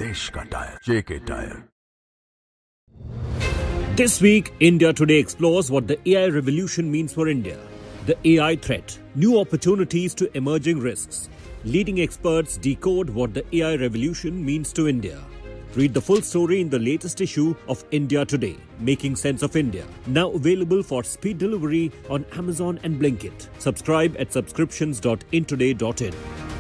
देश का tyre JK tyre. This week, India Today explores what the AI revolution means for India. The AI threat, new opportunities to emerging risks. Leading experts decode what the AI revolution means to India. Read the full story in the latest issue of India Today, Making Sense of India. Now available for speed delivery on Amazon and Blinkit. Subscribe at subscriptions.intoday.in.